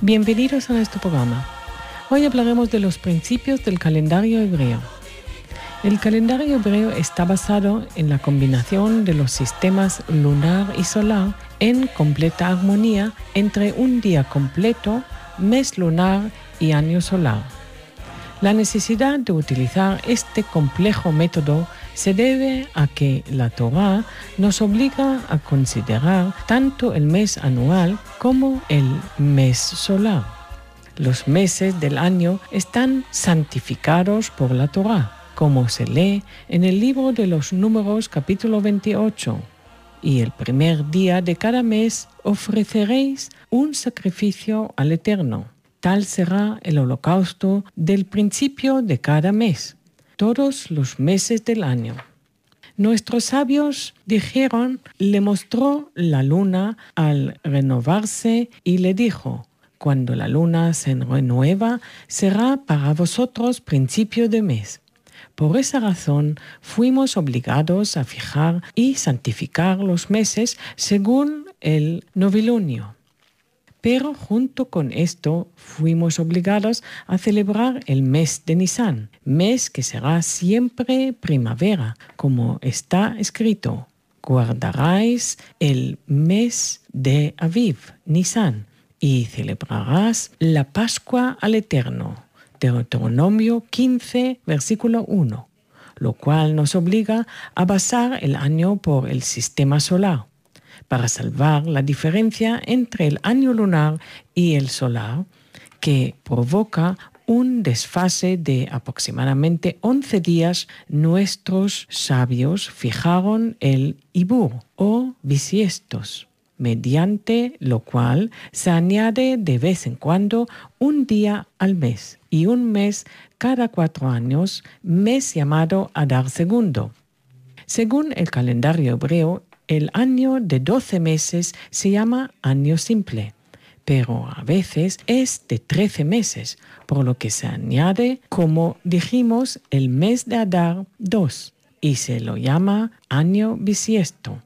Bienvenidos a nuestro programa. Hoy hablaremos de los principios del calendario hebreo. El calendario hebreo está basado en la combinación de los sistemas lunar y solar en completa armonía entre un día completo, mes lunar y año solar. La necesidad de utilizar este complejo método se debe a que la Torá nos obliga a considerar tanto el mes anual como el mes solar. Los meses del año están santificados por la Torá, como se lee en el libro de los Números capítulo 28. Y el primer día de cada mes ofreceréis un sacrificio al Eterno. Tal será el holocausto del principio de cada mes, todos los meses del año. Nuestros sabios dijeron, le mostró la luna al renovarse y le dijo, cuando la luna se renueva, será para vosotros principio de mes. Por esa razón, fuimos obligados a fijar y santificar los meses según el novilunio. Pero junto con esto fuimos obligados a celebrar el mes de Nisan, mes que será siempre primavera, como está escrito. Guardaréis el mes de Aviv, Nisan, y celebrarás la Pascua al Eterno. Deuteronomio 15, versículo 1, lo cual nos obliga a basar el año por el sistema solar, para salvar la diferencia entre el año lunar y el solar, que provoca un desfase de aproximadamente 11 días. Nuestros sabios fijaron el Ibur o bisiestos, mediante lo cual se añade de vez en cuando un día al mes y un mes cada 4 años, mes llamado Adar II. Según el calendario hebreo, el año de 12 meses se llama año simple, pero a veces es de 13 meses, por lo que se añade, como dijimos, el mes de Adar II y se lo llama año bisiesto.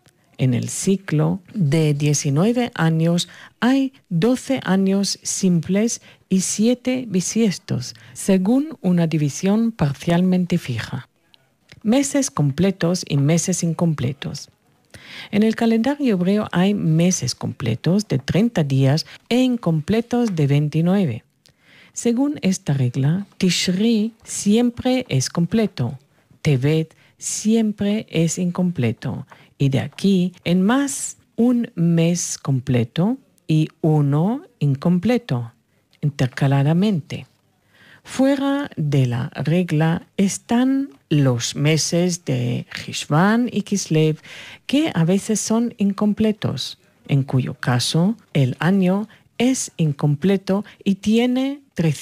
En el ciclo de 19 años hay 12 años simples y 7 bisiestos, según una división parcialmente fija. Meses completos y meses incompletos. En el calendario hebreo hay meses completos de 30 días e incompletos de 29. Según esta regla, Tishri siempre es completo, Tevet siempre es incompleto, y de aquí en más un mes completo y uno incompleto, intercaladamente. Fuera de la regla están los meses de Xishvan y Kislev, que a veces son incompletos, en cuyo caso el año es incompleto y tiene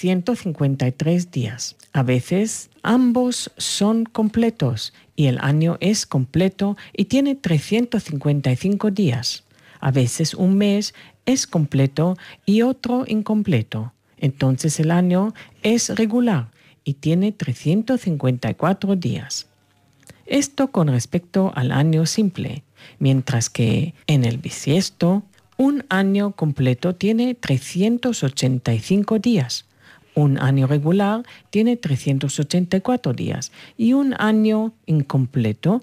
353 días. A veces ambos son completos y el año es completo y tiene 355 días. A veces un mes es completo y otro incompleto. Entonces el año es regular y tiene 354 días. Esto con respecto al año simple, mientras que en el bisiesto, un año completo tiene 385 días, un año regular tiene 384 días y un año incompleto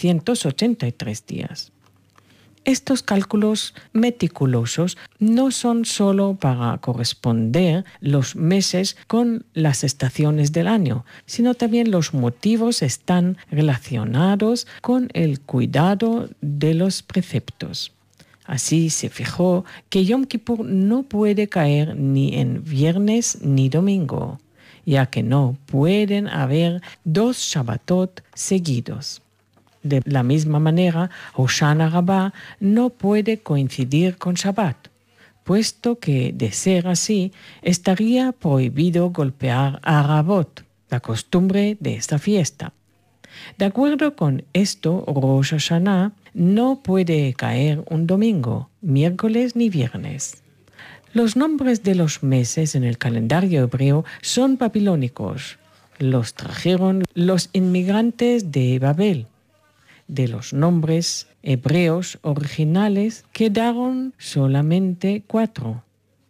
383 días. Estos cálculos meticulosos no son solo para corresponder los meses con las estaciones del año, sino también los motivos están relacionados con el cuidado de los preceptos. Así se fijó que Yom Kippur no puede caer ni en viernes ni domingo, ya que no pueden haber 2 Shabbatot seguidos. De la misma manera, Hoshana Rabbah no puede coincidir con Shabbat, puesto que, de ser así, estaría prohibido golpear a Rabot, la costumbre de esta fiesta. De acuerdo con esto, Rosh Hashanah no puede caer un domingo, miércoles ni viernes. Los nombres de los meses en el calendario hebreo son babilónicos. Los trajeron los inmigrantes de Babel. De los nombres hebreos originales quedaron solamente 4.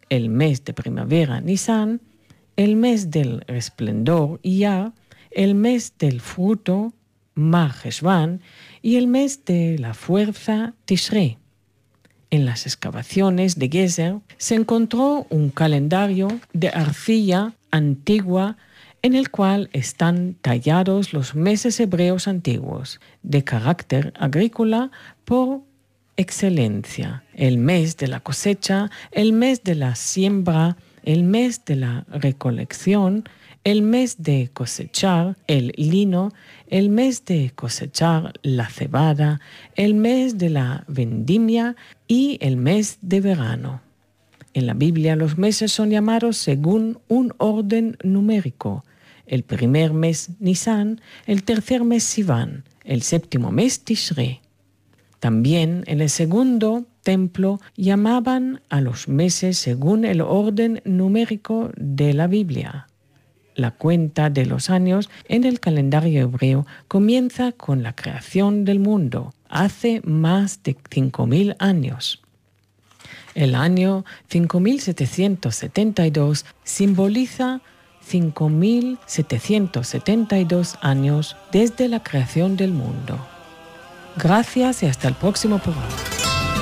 el mes de primavera Nisan, el mes del resplendor Iyar, el mes del fruto Mar Heshvan y el mes de la fuerza Tishrei. En las excavaciones de Gezer se encontró un calendario de arcilla antigua en el cual están tallados los meses hebreos antiguos, de carácter agrícola por excelencia: el mes de la cosecha, el mes de la siembra, el mes de la recolección, el mes de cosechar el lino, el mes de cosechar la cebada, el mes de la vendimia y el mes de verano. En la Biblia los meses son llamados según un orden numérico: el primer mes Nisan, el tercer mes Sivan, el séptimo mes Tishrei. También en el segundo templo llamaban a los meses según el orden numérico de la Biblia. La cuenta de los años en el calendario hebreo comienza con la creación del mundo, hace más de 5.000 años. El año 5772 simboliza 5.772 años desde la creación del mundo. Gracias y hasta el próximo programa.